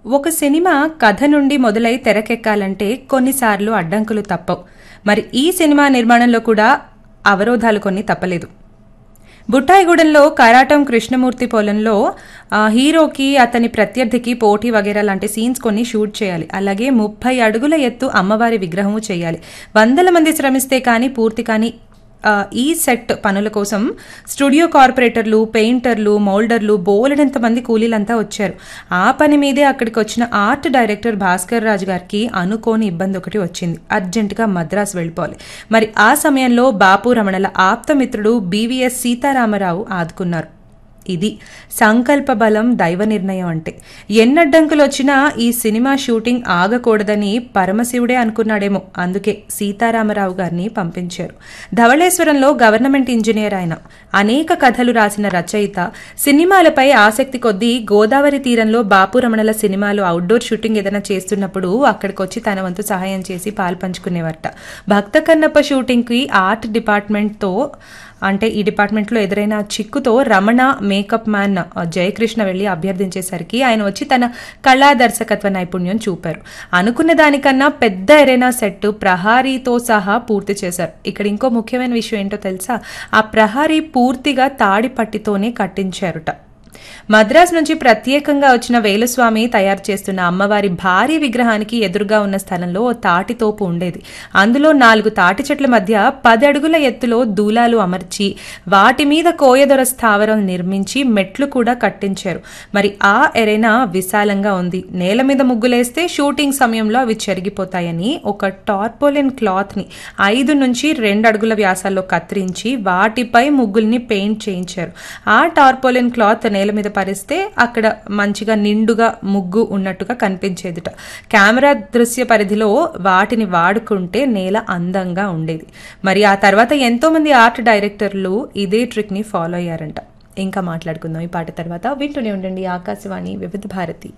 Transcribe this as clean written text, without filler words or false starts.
ఒక సినిమా కథ నుండి మొదలై తెరకెక్కాలంటే కొన్నిసార్లు అడ్డంకులు తప్పవు. మరి ఈ సినిమా నిర్మాణంలో కూడా అవరోధాలు కొన్ని తప్పలేదు. బుట్టాయిగూడెంలో కరాటం కృష్ణమూర్తి పొలంలో హీరోకి అతని ప్రత్యర్థికి పోటీ వగేరా లాంటి సీన్స్ కొన్ని షూట్ చేయాలి. అలాగే 30 అడుగుల ఎత్తు అమ్మవారి విగ్రహము చేయాలి. వందల మంది శ్రమిస్తే కానీ పూర్తి కానీ ఈ సెట్ పనుల కోసం స్టూడియో కార్పొరేటర్లు, పెయింటర్లు, మౌల్డర్లు, బోలెడంత మంది కూలీలంతా వచ్చారు. ఆ పని మీదే అక్కడికి వచ్చిన ఆర్ట్ డైరెక్టర్ భాస్కర్ రాజ్ గారికి అనుకోని ఇబ్బంది ఒకటి వచ్చింది. అర్జెంటుగా మద్రాసు వెళ్ళిపోవాలి. మరి ఆ సమయంలో బాపు రమణల ఆప్తమిత్రుడు బివిఎస్ సీతారామరావు ఆదుకున్నారు. ఇది సంకల్ప బలం, దైవ నిర్ణయం అంటే. ఎన్నడ్డంకులు వచ్చినా ఈ సినిమా షూటింగ్ ఆగకూడదని పరమశివుడే అనుకున్నాడేమో. అందుకే సీతారామరావు గారిని పంపించారు. ధవళేశ్వరంలో గవర్నమెంట్ ఇంజనీర్ ఆయన. అనేక కథలు రాసిన రచయిత. సినిమాలపై ఆసక్తి కొద్దీ గోదావరి తీరంలో బాపు రమణల సినిమాలు అవుట్డోర్ షూటింగ్ ఏదైనా చేస్తున్నప్పుడు అక్కడికొచ్చి తన వంతు సహాయం చేసి పాల్పంచుకునేవారట. భక్త కన్నప్ప షూటింగ్కి ఆర్ట్ డిపార్ట్మెంట్తో అంటే ఈ డిపార్ట్మెంట్లో ఎదురైన చిక్కుతో రమణ మేకప్ మ్యాన్ జయకృష్ణ వెళ్లి అభ్యర్థించేసరికి ఆయన వచ్చి తన కళా దర్శకత్వ నైపుణ్యం చూపారు. అనుకున్న దానికన్నా పెద్ద ఎరైనా సెట్ ప్రహారీతో సహా పూర్తి చేశారు. ఇక్కడ ఇంకో ముఖ్యమైన విషయం ఏంటో తెలుసా? ఆ ప్రహారీ పూర్తిగా తాడి పట్టితోనే కట్టించారుట. మద్రాసు నుంచి ప్రత్యేకంగా వచ్చిన వేలుస్వామి తయారు చేస్తున్న అమ్మవారి భారీ విగ్రహానికి ఎదురుగా ఉన్న స్థలంలో ఓ తాటి తోపు ఉండేది. అందులో 4 తాటి చెట్ల మధ్య 10 అడుగుల ఎత్తులో దూలాలు అమర్చి వాటి మీద కోయదొర స్థావరం నిర్మించి మెట్లు కూడా కట్టించారు. మరి ఆ ఎరైనా విశాలంగా ఉంది. నేల మీద ముగ్గులేస్తే షూటింగ్ సమయంలో అవి చెరిగిపోతాయని ఒక టార్పోలిన్ క్లాత్ ని 5 నుంచి 2 అడుగుల వ్యాసాల్లో కత్తిరించి వాటిపై ముగ్గుల్ని పెయింట్ చేయించారు. ఆ టార్పోలిన్ క్లాత్ నేల మీద పరిస్తే అక్కడ మంచిగా నిండుగా ముగ్గు ఉన్నట్టుగా కనిపించేదిట. కెమెరా దృశ్య పరిధిలో వాటిని వాడుకుంటే నేల అందంగా ఉండేది. మరి ఆ తర్వాత ఎంతో మంది ఆర్ట్ డైరెక్టర్లు ఇదే ట్రిక్ ని ఫాలో అయ్యారంట. ఇంకా మాట్లాడుకుందాం ఈ పాట తర్వాత. వింటూనే ఉండండి ఆకాశవాణి వివిధ భారతి.